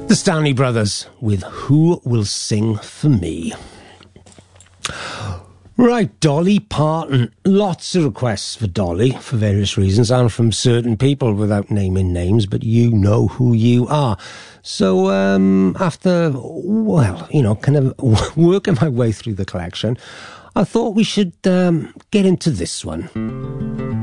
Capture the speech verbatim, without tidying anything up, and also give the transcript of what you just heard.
The Stanley Brothers with Who Will Sing For Me. Right, Dolly Parton. Lots of requests for Dolly for various reasons and from certain people without naming names, but you know who you are. So um, after, well, you know, kind of working my way through the collection, I thought we should um, get into this one.